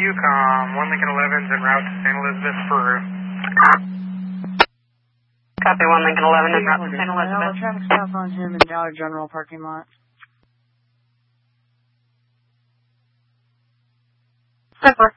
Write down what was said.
Yukon, 1 Lincoln 11's en route to St. Elizabeth, Peru. Copy 1 Lincoln 11 en route to St. Elizabeth. Traffic stop on him in Dollar General parking lot. Super.